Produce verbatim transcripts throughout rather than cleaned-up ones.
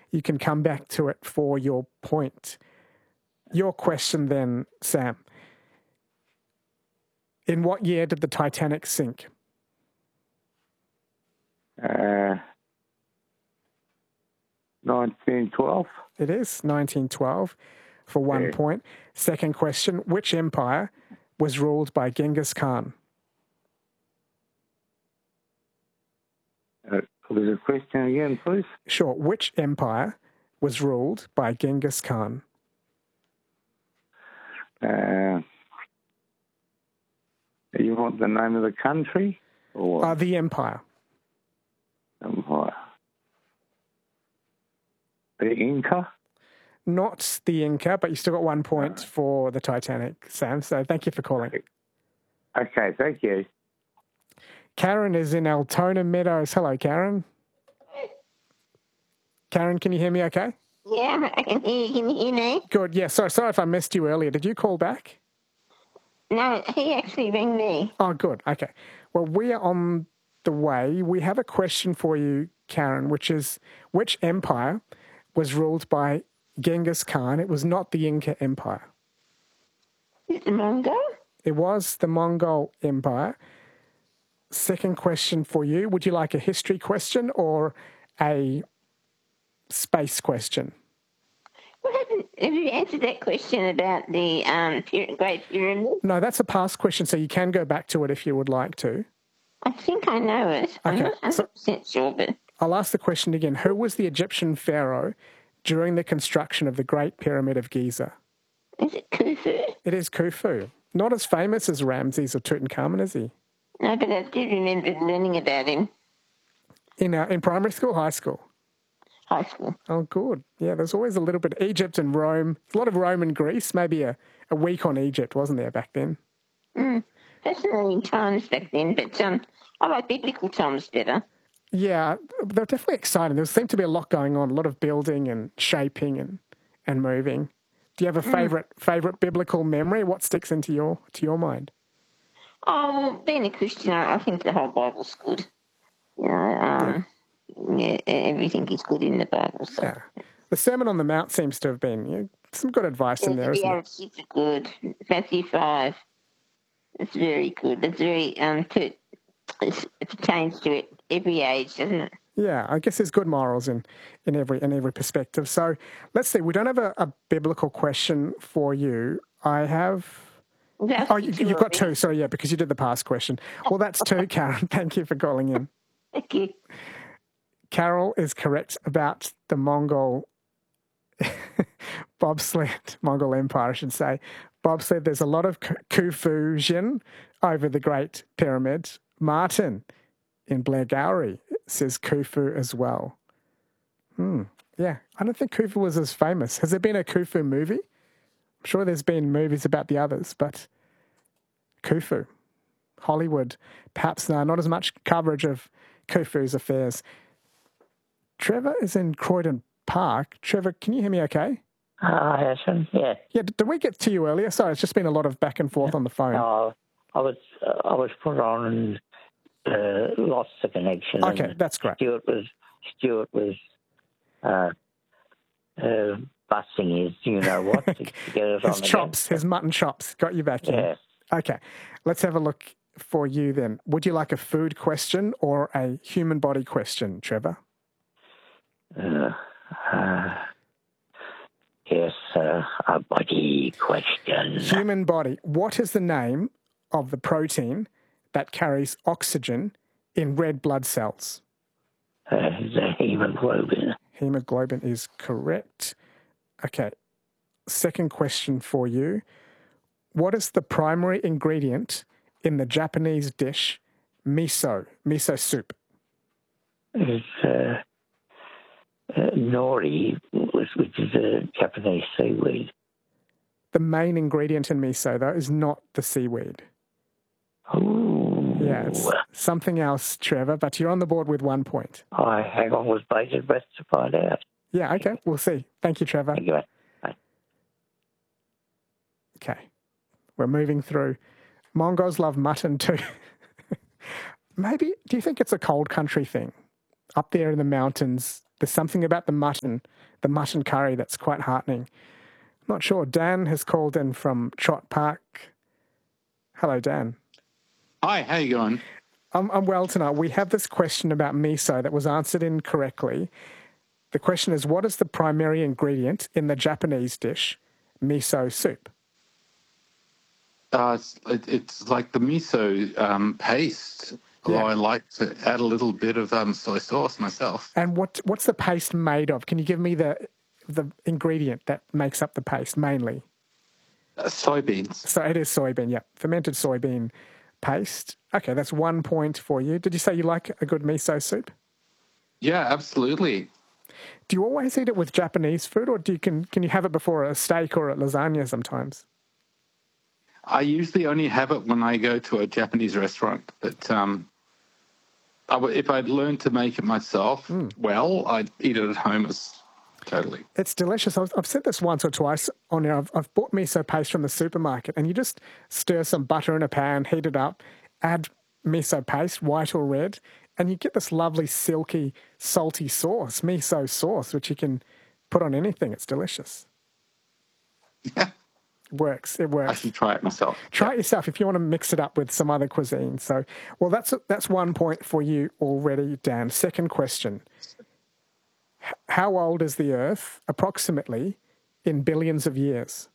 you can come back to it for your point. Your question then, Sam. In what year did the Titanic sink? Uh, nineteen twelve. It is nineteen twelve for one Yeah. point. Second question, which empire was ruled by Genghis Khan? Uh, was a question again, please? Sure. Which empire was ruled by Genghis Khan? Uh, you want the name of the country? Or Uh, the empire. Empire? The Inca? Not the Inca, but you still got one point for the Titanic, Sam. So thank you for calling. Okay, thank you. Karen is in Altona Meadows. Hello, Karen. Karen, can you hear me okay? Yeah, I can hear you. Can you hear me? Good. Yeah, sorry, sorry if I missed you earlier. Did you call back? No, he actually rang me. Oh, good. Okay. Well, we are on the way. We have a question for you, Karen, which is, which empire was ruled by Genghis Khan? It was not the Inca Empire. Is it the Mongol? It was the Mongol Empire. Second question for you. Would you like a history question or a space question? What happened? Have you answered that question about the um, Py- Great Pyramid? No, that's a past question, so you can go back to it if you would like to. I think I know it. I'm Okay, not one hundred percent sure, but I'll ask the question again. Who was the Egyptian pharaoh during the construction of the Great Pyramid of Giza? is it Khufu? It is Khufu. Not as famous as Ramses or Tutankhamun, is he? No, but I do remember learning about him. In uh, in primary school, high school? High school. Oh, good. Yeah, there's always a little bit of Egypt and Rome. A lot of Rome and Greece. Maybe a, a week on Egypt, wasn't there, back then? Mm. Fascinating times back then, but um, I like biblical times better. Yeah, they're definitely exciting. There seemed to be a lot going on, a lot of building and shaping and, and moving. Do you have a favourite favourite biblical memory? What sticks into your to your mind? Oh, well, being a Christian, I I think the whole Bible's good. You know, um, yeah, everything is good in the Bible. So. Yeah. The Sermon on the Mount seems to have been you know, some good advice in there, the isn't it? Beatitudes are good. Matthew five. It's very good. It's very um, to, it's, it pertains to it every age, doesn't it? Yeah, I guess there's good morals in, in every in every perspective. So let's see. We don't have a, a biblical question for you. I have. That's Oh, you, you've got two. Sorry, yeah, because you did the past question. Well, that's two, Karen. Thank you for calling in. Thank you. Carol is correct about the Mongol bobsled, Mongol Empire, I should say. Bobsled, there's a lot of Khufu-jin over the Great Pyramid. Martin in Blairgowrie says Khufu as well. Hmm. Yeah, I don't think Khufu was as famous. Has there been a Khufu movie? I'm sure there's been movies about the others, but Khufu, Hollywood, perhaps no, not as much coverage of Khufu's affairs. Trevor is in Croydon Park. Trevor, can you hear me okay? Hi, Ashton. Yeah. Yeah, did we get to you earlier? Sorry, it's just been a lot of back and forth on the phone. No, I was uh, I was put on and uh, lost the connection. Okay, and that's great. Stuart was Stuart was uh, uh, busting his, you know what, to, to get us on His again. chops, his mutton chops, got you back in. Yeah. Okay, let's have a look for you then. Would you like a food question or a human body question, Trevor? Uh, uh, yes, uh, a body question. Human body. What is the name of the protein that carries oxygen in red blood cells? Uh, the hemoglobin. Hemoglobin is correct. Okay. Second question for you. What is the primary ingredient in the Japanese dish miso, miso soup? It's uh, uh, nori, which, which is a Japanese seaweed. The main ingredient in miso, though, is not the seaweed. Ooh. Yeah, it's something else, Trevor, but you're on the board with one point. I hang on with bated breath to find out. Yeah, okay, we'll see. Thank you, Trevor. Thank you. Bye. Okay, we're moving through. Mongols love mutton too. Maybe, do you think it's a cold country thing? up there in the mountains. There's something about the mutton, the mutton curry that's quite heartening. I'm not sure. Dan has called in from Trott Park. Hello, Dan. Hi, how you going? I'm, I'm well tonight. We have this question about miso that was answered incorrectly. The question is, what is the primary ingredient in the Japanese dish miso soup? Uh, it's, it, it's like the miso um, paste, although Yeah. I like to add a little bit of um, soy sauce myself. And what what's the paste made of? Can you give me the the ingredient that makes up the paste mainly? Uh, soybeans. So it is soybean, yeah. Fermented soybean paste. Okay, that's one point for you. Did you say you like a good miso soup? Yeah, absolutely. Do you always eat it with Japanese food, or do you can can you have it before a steak or a lasagna sometimes? I usually only have it when I go to a Japanese restaurant, but um, I w- if I'd learned to make it myself well, I'd eat it at home as totally. It's delicious. I've, I've said this once or twice on there. I've, I've bought miso paste from the supermarket, and you just stir some butter in a pan, heat it up, add miso paste, white or red, and you get this lovely, silky, salty sauce, miso sauce, which you can put on anything. It's delicious. Yeah, Works. It I works. should try it myself. Try it yourself if you want to mix it up with some other cuisine. So, well, that's that's one point for you already, Dan. Second question. H- How old is the Earth, approximately, in billions of years?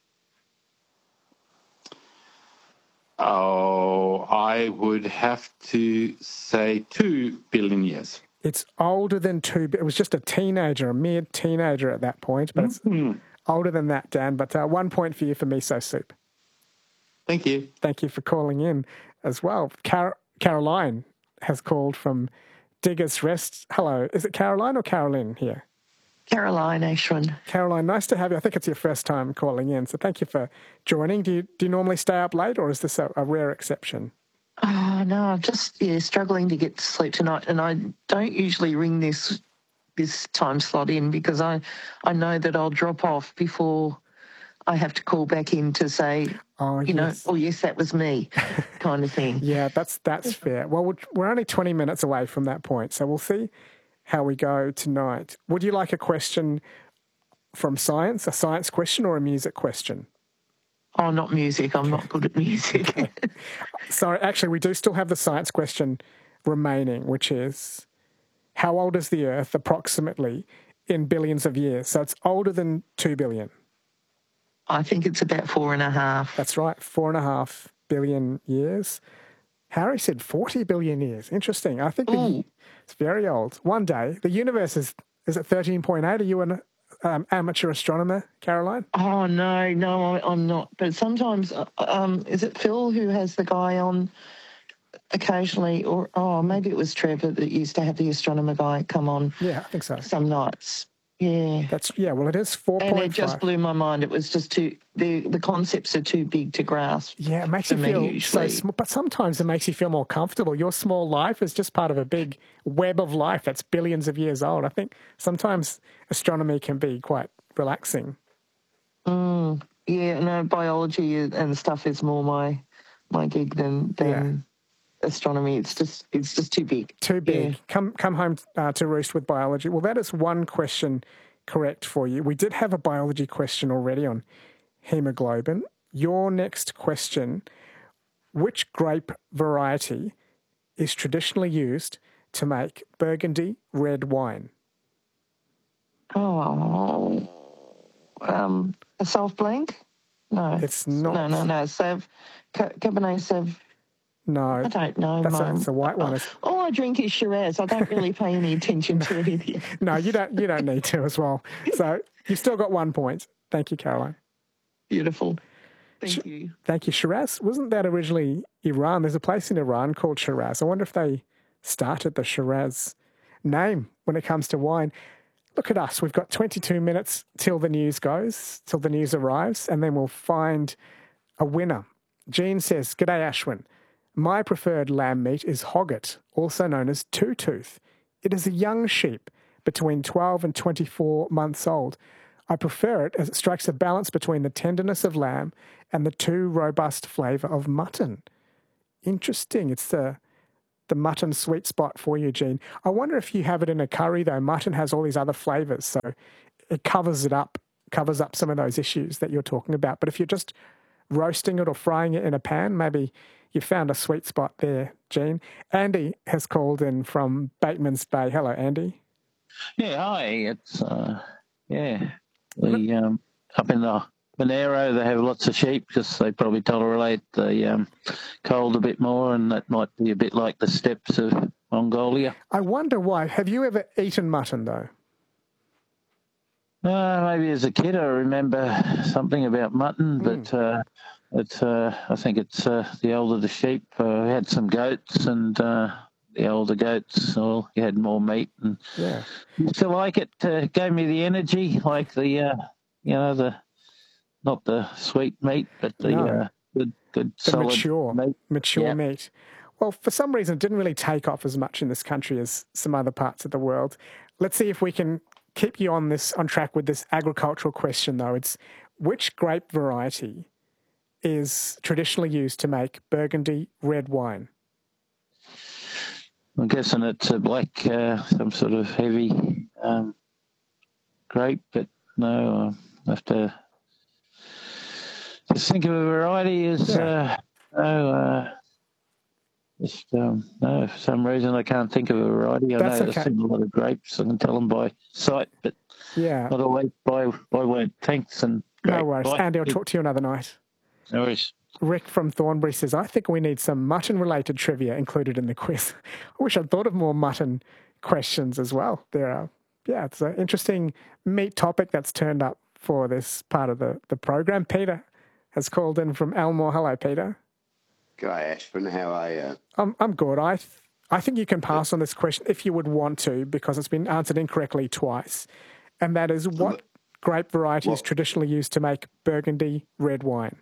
Oh, I would have to say two billion years. It's older than two. It was just a teenager, a mere teenager at that point, but it's Mm-hmm. older than that, Dan. But uh, one point for you for miso soup. Thank you. Thank you for calling in as well. Car- Caroline has called from Diggers Rest. Hello. Is it Caroline or Caroline here? Caroline Ashwin. Caroline, nice to have you. I think it's your first time calling in, so thank you for joining. Do you, do you normally stay up late, or is this a, a rare exception? Oh, no, I'm just yeah, struggling to get to sleep tonight, and I don't usually ring this this time slot in because I, I know that I'll drop off before I have to call back in to say, Oh, you yes. know, oh, yes, that was me kind of thing. Yeah, that's that's fair. Well, we're- we're only twenty minutes away from that point, so we'll see how we go tonight. Would you like a question from science, a science question, or a music question? Oh, not music. I'm not good at music. Sorry, actually, we do still have the science question remaining, which is, how old is the Earth approximately in billions of years? So it's older than two billion. I think it's about four and a half. That's right, four and a half billion years. Harry said forty billion years. Interesting. I think the, Ooh. it's very old. One day, the universe is, is it thirteen point eight? Are you an um, amateur astronomer, Caroline? Oh, no, no, I, I'm not. But sometimes, uh, um, is it Phil who has the guy on occasionally? Or, oh, maybe it was Trevor that used to have the astronomer guy come on Yeah, I think so. some nights. Yeah. That's yeah. Well, it is four And point it just five. blew my mind. It was just too, the, the concepts are too big to grasp. Yeah, it makes for you me feel so usually. small, but sometimes it makes you feel more comfortable. Your small life is just part of a big web of life that's billions of years old. I think sometimes astronomy can be quite relaxing. Mm, yeah, no, biology and stuff is more my my gig than than astronomy. It's just it's just too big. Too big. Yeah. Come come home uh, to roost with biology. Well, that is one question correct for you. We did have a biology question already on hemoglobin. Your next question, which grape variety is traditionally used to make Burgundy red wine? Oh, um, a Sauv Blanc? No, It's not. No, no, no. Sav, Ca- Cabernet Sav. No. I don't know. That's a, Mum. it's a white one. It's, All I drink is Shiraz. I don't really pay any attention to it either. no, you don't. You don't need to as well. So you've still got one point. Thank you, Caroline. Beautiful. Thank Sh- you. Thank you, Shiraz. Wasn't that originally Iran? There's a place in Iran called Shiraz. I wonder if they started the Shiraz name when it comes to wine. Look at us. We've got twenty-two minutes till the news goes, till the news arrives, and then we'll find a winner. Jean says, G'day, Ashwin. My preferred lamb meat is hogget, also known as two-tooth. It is a young sheep between twelve and twenty-four months old. I prefer it as it strikes a balance between the tenderness of lamb and the too robust flavour of mutton. Interesting. It's the the mutton sweet spot for you, Jean. I wonder if you have it in a curry, though. Mutton has all these other flavours, so it covers it up, covers up some of those issues that you're talking about. But if you're just roasting it or frying it in a pan, maybe you found a sweet spot there, Jean. Andy has called in from Bateman's Bay. Hello, Andy. Yeah, hi. It's, uh, yeah, the, um, up in the Monero, they have lots of sheep because they probably tolerate the um, cold a bit more, and that might be a bit like the steppes of Mongolia. I wonder why. Have you ever eaten mutton, though? Uh, maybe as a kid I remember something about mutton, Mm. but uh, it's, uh, I think it's uh, the older the sheep. Uh, we had some goats, and uh, the older goats, well, you had more meat, and Yeah. used to like it. Uh, gave me the energy, like the, uh, you know, the not the sweet meat, but the No. uh, good, good The solid mature, meat. mature Yeah. meat. Well, for some reason, it didn't really take off as much in this country as some other parts of the world. Let's see if we can keep you on this on track with this agricultural question, though. It's which grape variety is traditionally used to make Burgundy red wine? I'm guessing it's a black, uh, some sort of heavy um, grape, but no, I have to just think of a variety as, Yeah. uh, no, uh, just, um, no, for some reason I can't think of a variety. I That's know okay. I've seen a lot of grapes, I can tell them by sight, but Yeah, not always by, by word. Thanks, and no great. worries. Bye. Andy, I'll talk to you another night. No worries. Rick from Thornbury says, I think we need some mutton-related trivia included in the quiz. I wish I'd thought of more mutton questions as well. There are, yeah, it's an interesting meat topic that's turned up for this part of the, the program. Peter has called in from Elmore. Hello, Peter. G'day, Ashburn. How are you? I'm, I'm good. I, th- I think you can pass on this question if you would want to, because it's been answered incorrectly twice. And that is, what grape variety is What? traditionally used to make Burgundy red wine?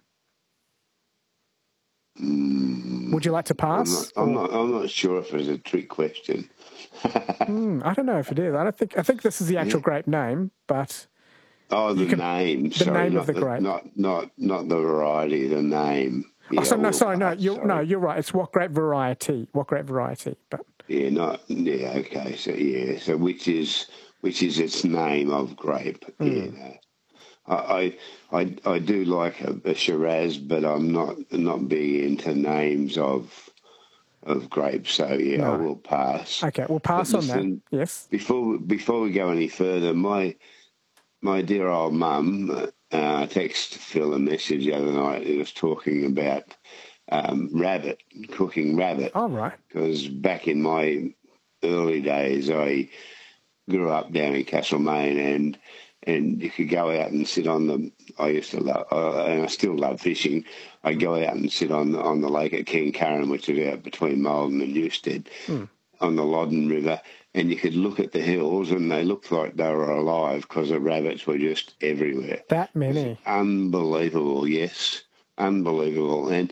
Mm, Would you like to I'm pass? not, I'm, or- not, I'm not sure if it's a trick question. Hmm, I don't know if it is. I don't think. I think this is the actual grape name, but Oh, the can- name. the sorry, name not of the grape. Not, not, not the variety, the name. oh, Yeah, so, no, well, sorry, no, uh, you're sorry. no, you're right. It's what grape variety? What grape variety? But Yeah, not, yeah, okay. So, yeah, so which is, which is its name of grape. Hmm. Yeah, no. I, I, I, I do like a, a Shiraz, but I'm not, not big into names of, of grapes. So, yeah, No. I will pass. okay, we'll pass But on that. listen, Yes. Before before we go any further, my my dear old mum uh, texted Phil a message the other night. He was talking about um, rabbit, cooking rabbit. All right. Because back in my early days, I grew up down in Castlemaine, and and you could go out and sit on the. I used to love, uh, and I still love fishing. I'd go out and sit on on the lake at Kincurran, which is out between Malden and Newstead, Hmm. on the Loddon River, and you could look at the hills, and they looked like they were alive because the rabbits were just everywhere. That many. Unbelievable, yes, unbelievable. And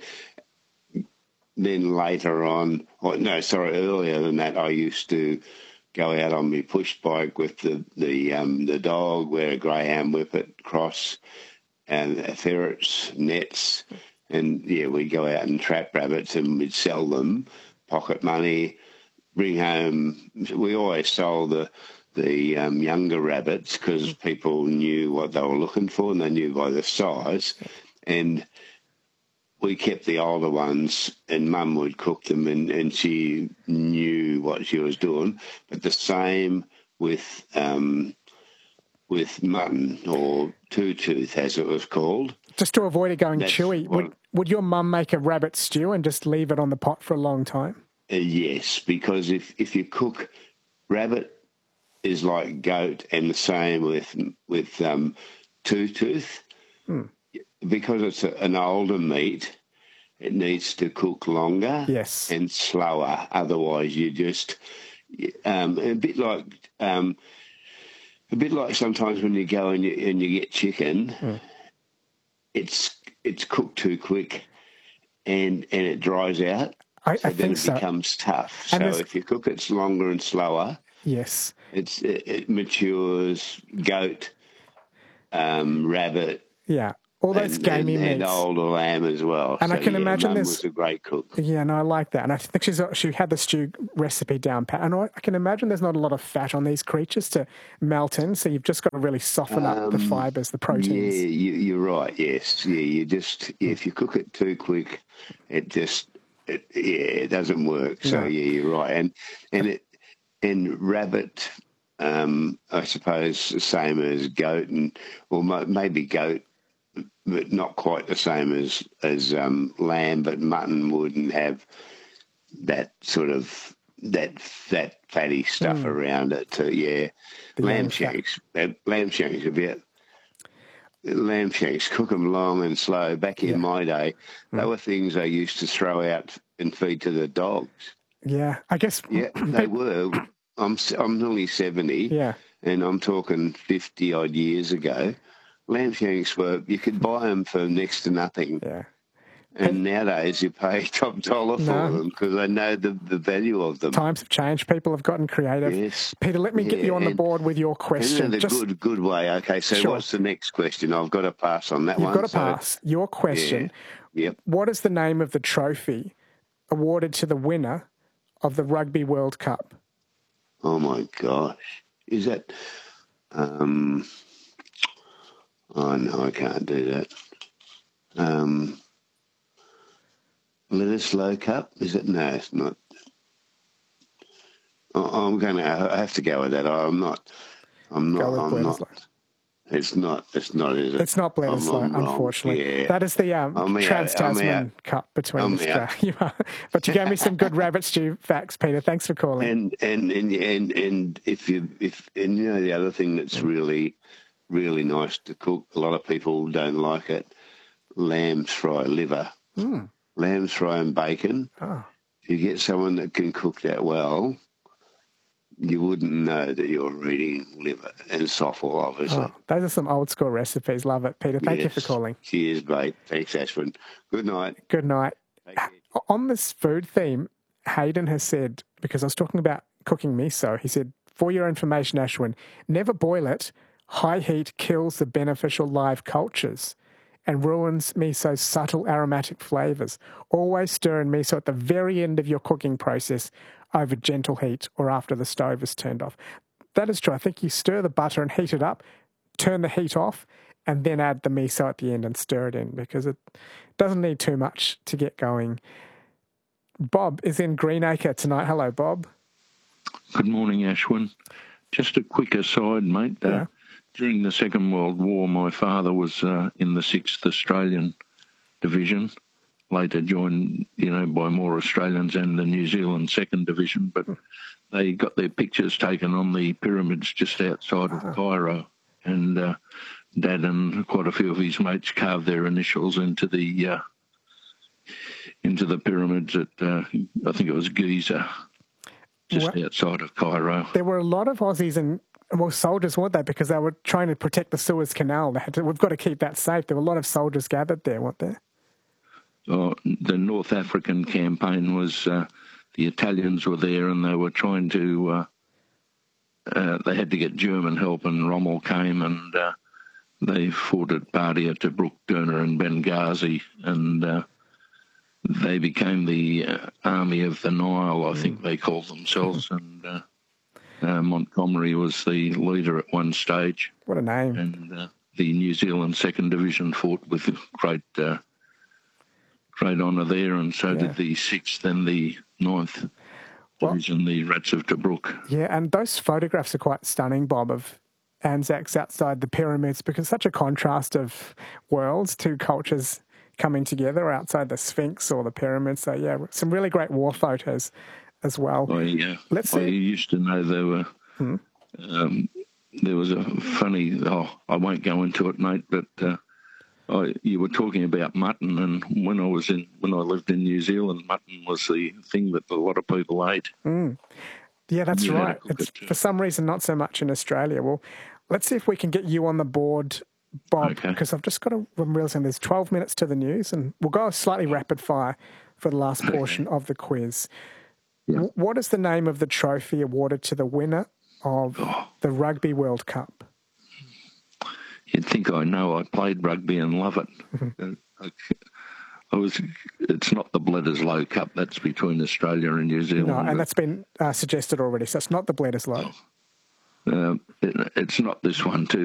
then later on, or no, sorry, earlier than that, I used to go out on my push bike with the the um, the dog, wear a greyhound whippet, cross, and ferrets, nets, and yeah, we'd go out and trap rabbits, and we'd sell them, pocket money, bring home. We always sold the the um, younger rabbits because people knew what they were looking for, and they knew by the size, and we kept the older ones, and Mum would cook them, and, and she knew what she was doing. But the same with um, with mutton, or two-tooth, as it was called. Just to avoid it going That's chewy, what- would would your mum make a rabbit stew and just leave it on the pot for a long time? Uh, yes, because if, if you cook rabbit is like goat, and the same with with um, two-tooth. Hmm. Because it's a, an older meat, it needs to cook longer Yes. and slower. Otherwise, you just um, a bit like um, a bit like sometimes when you go and you, and you get chicken, Mm. it's it's cooked too quick, and and it dries out. I, So I then think it so. becomes tough. And So there's- if you cook it longer and slower, Yes. it's it, it matures. Goat, um, rabbit, Yeah. all those and, gamey and, and meats. older lamb as well. And so, I can yeah, imagine Mum there's- was a great cook. Yeah, no, I like that. And I think she's she had the stew recipe down pat. And I, I can imagine there's not a lot of fat on these creatures to melt in, so you've just got to really soften up the Um, fibres, the Yeah, proteins. you, you're right. Yes, yeah. You just if you cook it too quick, it just it, yeah, it doesn't work. So No. yeah, you're right. And and it and rabbit, um, I suppose the same as goat, and or mo- maybe goat, but not quite the same as as um, lamb. But mutton wouldn't have that sort of that that fatty stuff around it. So yeah, The lamb young fat. shanks. uh, Lamb shanks a bit. Lamb shanks, cook them long and slow. Back in Yeah. my day, they were things I used to throw out and feed to the dogs. Yeah, I guess. Yeah, they were. I'm s- I'm nearly seventy, Yeah, and I'm talking fifty odd years ago. Lamb shanks were you could buy them for next to nothing, yeah. and nowadays you pay top dollar for No. them because I know the the value of them. Times have changed. People have gotten creative. Yes. Peter, let me get Yeah, you on the and- board with your question. In a Just, good good way. Okay, so Sure. what's the next question? I've got to pass on that you've one. got to so- pass. Your question. Yep. What is the name of the trophy awarded to the winner of the Rugby World Cup? Oh my gosh, is that? Um, oh no, I can't do that. Um, Bledisloe Cup, is it? No, it's not. I- I'm going to. I have to go with that. I'm not. I'm not. Go with I'm not. Bledisloe. It's not. It's not. Is it? It's not Bledisloe, I'm- I'm wrong. unfortunately. Yeah. That is the um, I'm out. Trans I'm Tasman out. Cup between I'm Australia. out. You are. But you gave me some good rabbit stew facts, Peter. Thanks for calling. And and and and and if you if and you know the other thing that's really really nice to cook, a lot of people don't like it. Lamb's fry liver, Mm. lamb's fry and bacon. Oh. If you get someone that can cook that well, you wouldn't know that you're eating liver and soffle, obviously. Oh, those are some old school recipes. Love it, Peter. Thank you for Yes. calling. Cheers, mate. Thanks, Ashwin. Good night. Good night. Take care. On this food theme, Hayden has said, because I was talking about cooking miso, he said, for your information, Ashwin, never boil it. High heat kills the beneficial live cultures and ruins miso's subtle aromatic flavours. Always stir in miso at the very end of your cooking process over gentle heat or after the stove is turned off. That is true. I think you stir the butter and heat it up, turn the heat off, and then add the miso at the end and stir it in because it doesn't need too much to get going. Bob is in Greenacre tonight. Hello, Bob. Good morning, Ashwin. Just a quick aside, mate. Uh, Yeah. During the Second World War, my father was uh, in the sixth Australian Division, later joined, you know, by more Australians and the New Zealand second Division, but they got their pictures taken on the pyramids just outside of Cairo, and uh, Dad and quite a few of his mates carved their initials into the uh, into the pyramids at, uh, I think it was Giza, just Well- outside of Cairo. There were a lot of Aussies and, well, soldiers, weren't they? Because they were trying to protect the Suez Canal. They had to, we've got to keep that safe. There were a lot of soldiers gathered there, weren't there? Oh, the North African campaign was, uh, the Italians were there and they were trying to, uh, uh, they had to get German help, and Rommel came and uh, they fought at Bardia, Tobruk, Derna and Benghazi, and uh, they became the uh, Army of the Nile, I think they called themselves, and uh, uh, Montgomery was the leader at one stage, What a name. and uh, the New Zealand second Division fought with great uh, great honour there, and so Yeah. did the sixth and the ninth Well- Division, the Rats of Tobruk. Yeah, and those photographs are quite stunning, Bob, of Anzacs outside the pyramids, because such a contrast of worlds, two cultures coming together outside the Sphinx or the pyramids. So, yeah, some really great war photos as well. I, uh, Let's I see. used to know there were, Hmm. um, there was a funny, oh, I won't go into it, mate, but uh, I, you were talking about mutton, and when I was in, when I lived in New Zealand, mutton was the thing that a lot of people ate. Mm. Yeah, that's You had to right. cook It's it too. for some reason not so much in Australia. Well, let's see if we can get you on the board, Bob, Okay. because I've just got to, I'm realizing there's twelve minutes to the news, and we'll go slightly rapid fire for the last portion of the quiz. Yeah. W- What is the name of the trophy awarded to the winner of Oh. the Rugby World Cup? you'd think I know. I played rugby and love it. Mm-hmm. I, I was. It's not the Bledisloe Cup. That's between Australia and New Zealand. No, and that's been uh, suggested already. So it's not the Bledisloe. Uh, it, it's not this one too.